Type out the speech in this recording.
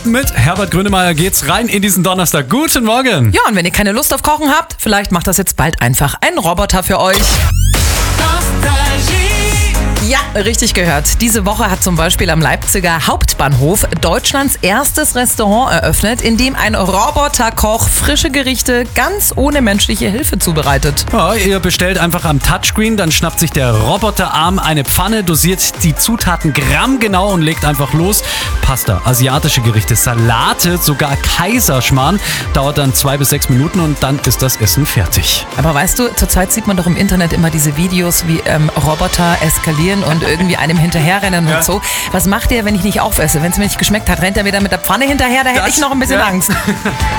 mit Herbert Grönemeyer geht's rein in diesen Donnerstag. Guten Morgen. Ja, und wenn ihr keine Lust auf Kochen habt, vielleicht macht das jetzt bald einfach ein Roboter für euch. Ja, richtig gehört. Diese Woche hat zum Beispiel am Leipziger Hauptbahnhof Deutschlands erstes Restaurant eröffnet, in dem ein Roboterkoch frische Gerichte ganz ohne menschliche Hilfe zubereitet. Ja, ihr bestellt einfach am Touchscreen, dann schnappt sich der Roboterarm eine Pfanne, dosiert die Zutaten grammgenau und legt einfach los. Pasta, asiatische Gerichte, Salate, sogar Kaiserschmarrn. Dauert dann 2 bis 6 Minuten und dann ist das Essen fertig. Aber weißt du, zurzeit sieht man doch im Internet immer diese Videos, wie Roboter eskalieren und irgendwie einem hinterherrennen und so. Was macht der, wenn ich nicht aufesse? Wenn es mir nicht geschmeckt hat, rennt er mir dann mit der Pfanne hinterher? Da hätte ich noch ein bisschen Angst.